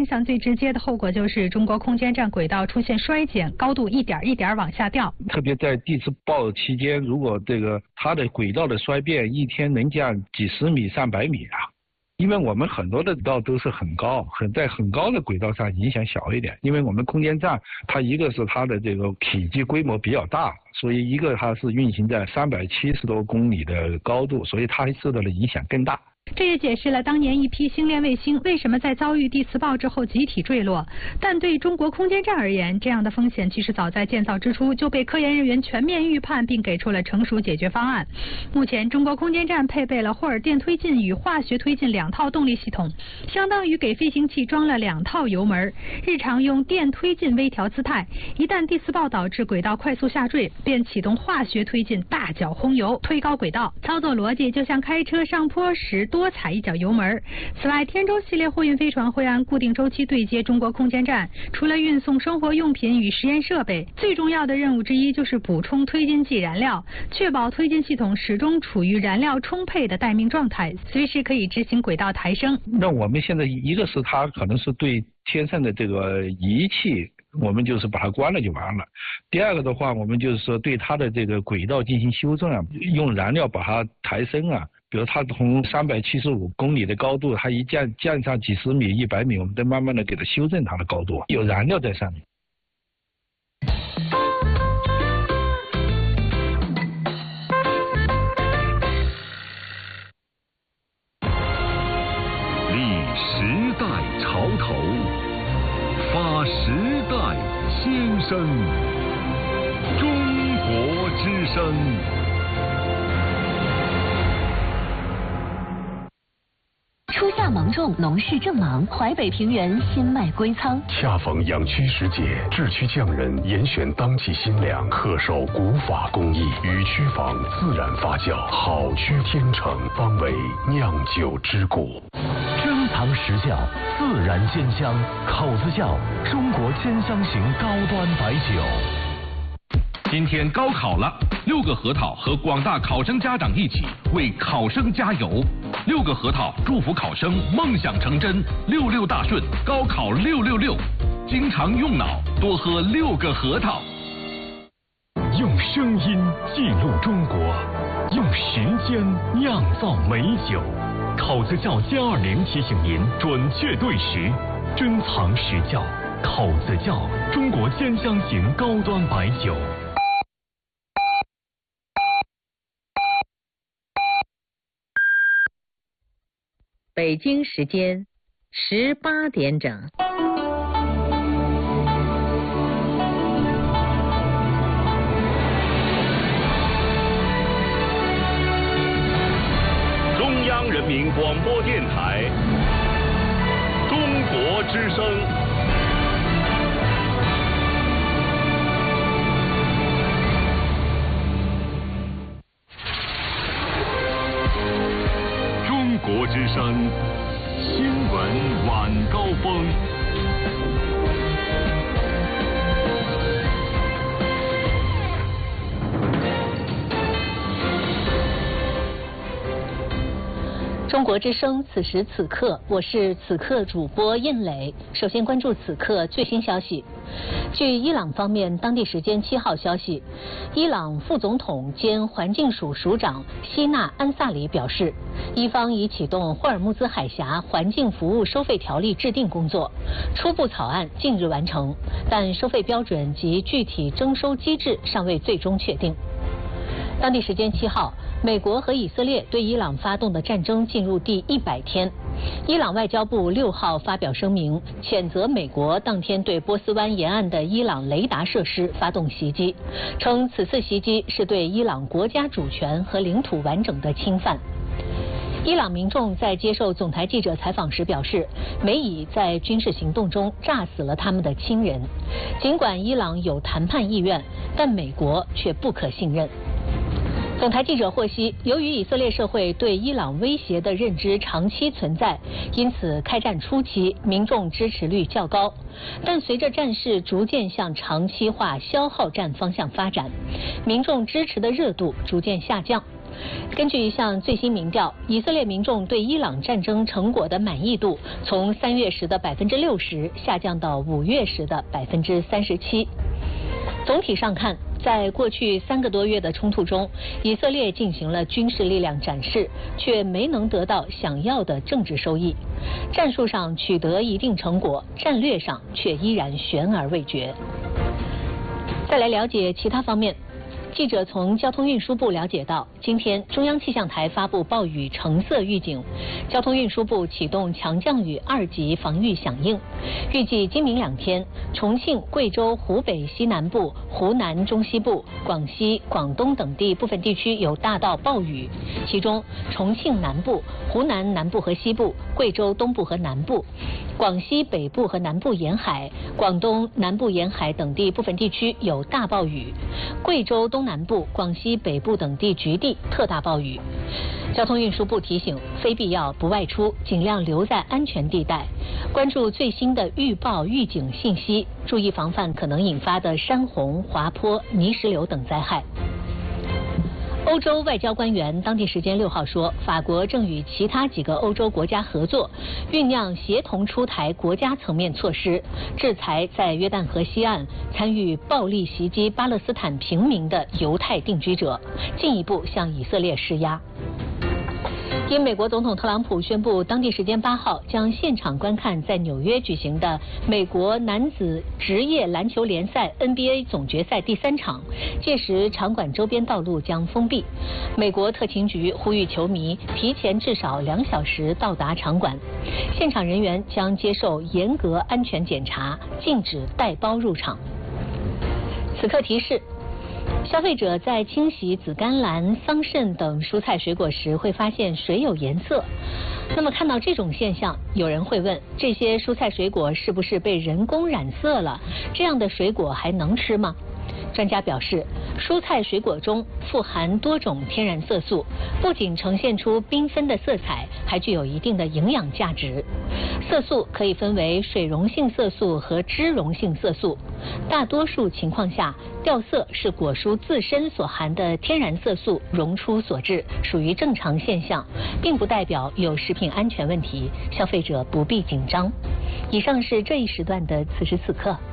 影响最直接的后果就是中国空间站轨道出现衰减，高度一点一点往下掉。 特别在地质暴期间，如果它的轨道的衰变一天能降几十米、300米啊。因为我们很多的道都是很高，在很高的轨道上影响小一点。因为我们空间站它一个是它的这个体积规模比较大，所以一个它是运行在370多公里的高度，所以它受到的影响更大。 这也解释了当年一批星链卫星为什么在遭遇地磁暴之后集体坠落。但对中国空间站而言，这样的风险其实早在建造之初就被科研人员全面预判，并给出了成熟解决方案。目前，中国空间站配备了霍尔电推进与化学推进2套动力系统，相当于给飞行器装了2套油门，日常用电推进微调姿态，一旦地磁暴导致轨道快速下坠，便启动化学推进大脚轰油推高轨道。操作逻辑就像开车上坡时多踩一脚油门。此外，天舟系列货运飞船会按固定周期对接中国空间站，除了运送生活用品与实验设备，最重要的任务之一就是补充推进剂燃料，确保推进系统始终处于燃料充沛的待命状态，随时可以执行轨道抬升。 那我们现在一个是它可能是对天上的这个仪器，我们就是把它关了就完了。第二个的话，我们就是说对它的这个轨道进行修正啊，用燃料把它抬升啊。比如它从375公里的高度，它一降上几十米、100米，我们再慢慢的给它修正它的高度，有燃料在上面。 立时代潮头，发时代先声，中国之声。 初夏芒种，农事正忙，淮北平原新麦归仓。 恰逢养区时节，制区匠人严选当季新粮，恪守古法工艺，与区坊自然发酵，好区天成，方为酿酒之谷。 珍藏实窖，自然鲜香，口子窖，中国鲜香型高端白酒。 今天高考了，6个核桃和广大考生家长一起为考生加油。6个核桃祝福考生梦想成真，66大顺，高考666。经常用脑，多喝6个核桃。 用声音记录中国，用时间酿造美酒。口子窖+20提醒您准确对时，珍藏实窖。口子窖，中国鲜香型高端白酒。 北京时间18点整。 中央人民广播电台，中国之声。中国之声新闻晚高峰。 中国之声，此时此刻，我是此刻主播印磊。首先关注此刻最新消息。据伊朗方面当地时间7号消息，伊朗副总统兼环境署署长希纳安萨里表示，伊方已启动霍尔木兹海峡环境服务收费条例制定工作，初步草案近日完成，但收费标准及具体征收机制尚未最终确定。当地时间7号，美国和以色列对伊朗发动的战争进入第100天。伊朗外交部6号发表声明，谴责美国当天对波斯湾沿岸的伊朗雷达设施发动袭击，称此次袭击是对伊朗国家主权和领土完整的侵犯。伊朗民众在接受总台记者采访时表示，美以在军事行动中炸死了他们的亲人。尽管伊朗有谈判意愿，但美国却不可信任。总台记者获悉，由于以色列社会对伊朗威胁的认知长期存在，因此开战初期民众支持率较高。但随着战事逐渐向长期化消耗战方向发展，民众支持的热度逐渐下降。 根据一项最新民调，以色列民众对伊朗战争成果的满意度从3月时的60%下降到5月时的37%。总体上看，在过去3个多月的冲突中，以色列进行了军事力量展示，却没能得到想要的政治收益。战术上取得一定成果，战略上却依然悬而未决。再来了解其他方面。记者从交通运输部了解到，今天中央气象台发布暴雨橙色预警，交通运输部启动强降雨2级防御响应。预计今明2天，重庆、贵州、湖北西南部、湖南中西部、广西、广东等地部分地区有大到暴雨，其中重庆南部、湖南南部和西部、贵州东部和南部、广西北部和南部沿海、广东南部沿海等地部分地区有大暴雨，贵州东南部、广西北部等地局地特大暴雨。交通运输部提醒，非必要不外出，尽量留在安全地带，关注最新的预报预警信息，注意防范可能引发的山洪、滑坡、泥石流等灾害。欧洲外交官员当地时间6号说，法国正与其他几个欧洲国家合作，酝酿协同出台国家层面措施，制裁在约旦河西岸参与暴力袭击巴勒斯坦平民的犹太定居者，进一步向以色列施压。因美国总统特朗普宣布当地时间8号将现场观看在纽约举行的美国男子职业篮球联赛 NBA 总决赛第3场，届时场馆周边道路将封闭。美国特勤局呼吁球迷提前至少2小时到达场馆，现场人员将接受严格安全检查，禁止带包入场。此刻提示：消费者在清洗紫甘蓝、桑葚等蔬菜水果时会发现水有颜色。那么看到这种现象，有人会问，这些蔬菜水果是不是被人工染色了？这样的水果还能吃吗？专家表示，蔬菜水果中富含多种天然色素，不仅呈现出缤纷的色彩，还具有一定的营养价值。色素可以分为水溶性色素和脂溶性色素，大多数情况下，掉色是果蔬自身所含的天然色素溶出所致，属于正常现象，并不代表有食品安全问题，消费者不必紧张。以上是这一时段的此时此刻。